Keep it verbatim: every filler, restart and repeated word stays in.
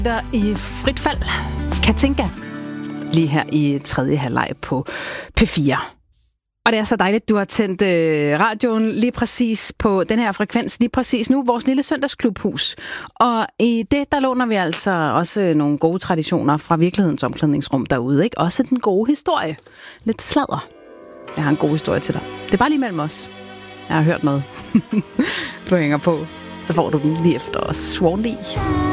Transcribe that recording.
Der i frit fald, Katinka, lige her i tredje halvleg på P fire. Og det er så dejligt, du har tændt øh, radioen lige præcis på den her frekvens, lige præcis nu, vores lille søndagsklubhus. Og i det, der låner vi altså også nogle gode traditioner fra virkelighedens omklædningsrum derude, ikke? Også den gode historie. Lidt sladder. Jeg har en god historie til dig. Det er bare lige mellem os. Jeg har hørt noget. Du hænger på, så får du den lige efter os. Sworn lige.